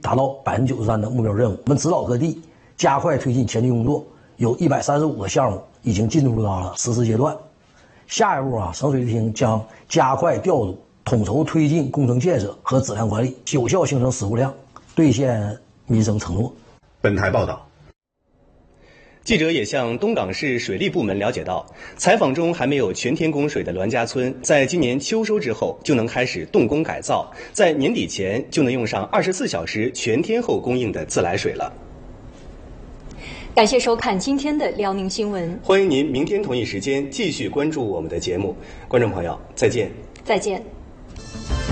达到93%的目标任务。我们指导各地加快推进前期工作，有135个项目已经进入到了实施阶段。下一步省水利厅将加快调度，统筹推进工程建设和质量管理，有效形成使户量，兑现民生承诺。 本台报道。 记者也向东港市水利部门了解到，采访中还没有全天供水的栾家村，在今年秋收之后就能开始动工改造，在年底前就能用上24小时全天候供应的自来水了。 感谢收看今天的辽宁新闻， 欢迎您明天同一时间继续关注我们的节目。观众朋友，再见。 再见。